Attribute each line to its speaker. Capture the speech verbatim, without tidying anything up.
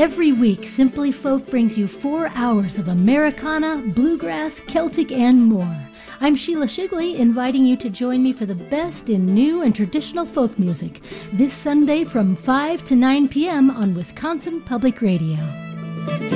Speaker 1: Every week, Simply Folk brings you four hours of Americana, bluegrass, Celtic, and more. I'm Sheila Shigley, inviting you to join me for the best in new and traditional folk music this Sunday from five to nine p.m. on Wisconsin Public Radio.